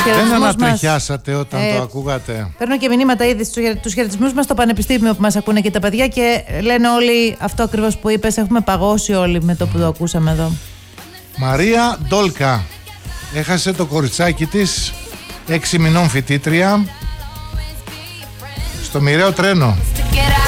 χαιρετισμούς μας. Δεν ανατριχιάσατε όταν το ακούγατε? Παίρνω και μηνύματα ήδη στους χαιρετισμούς μας στο πανεπιστήμιο που μας ακούνε και τα παιδιά και λένε όλοι αυτό ακριβώς που είπες. Έχουμε παγώσει όλοι με το που το ακούσαμε εδώ. Μαρία Ντόλκα έχασε το κοριτσάκι της, 6 μηνών φοιτήτρια, στο μοιραίο τρένο.